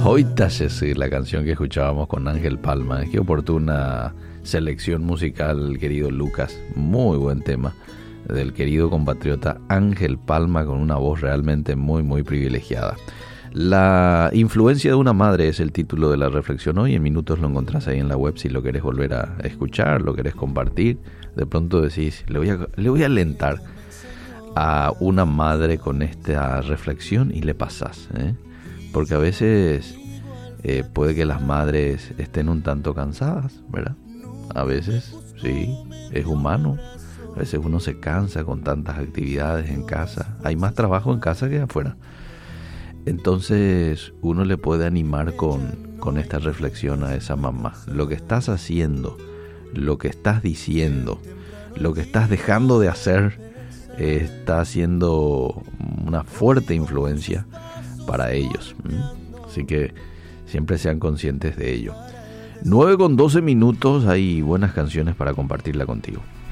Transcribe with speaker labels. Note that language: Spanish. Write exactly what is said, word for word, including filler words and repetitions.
Speaker 1: Hoitállese, la canción que escuchábamos con Ángel Palma. Qué oportuna selección musical, querido Lucas. Muy buen tema del querido compatriota Ángel Palma, con una voz realmente muy, muy privilegiada. La influencia de una madre es el título de la reflexión hoy. En minutos lo encontrás ahí en la web si lo querés volver a escuchar, lo querés compartir. De pronto decís, le voy a, le voy a alentar a una madre con esta reflexión y le pasás, ¿eh? Porque a veces eh, puede que las madres estén un tanto cansadas, ¿verdad? A veces, sí, es humano. A veces uno se cansa con tantas actividades en casa. Hay más trabajo en casa que afuera. Entonces uno le puede animar con, con esta reflexión a esa mamá. Lo que estás haciendo, lo que estás diciendo, lo que estás dejando de hacer, eh, está haciendo una fuerte influencia para ellos. ¿Mm? Así que siempre sean conscientes de ello. nueve con doce minutos, hay buenas canciones para compartirla contigo.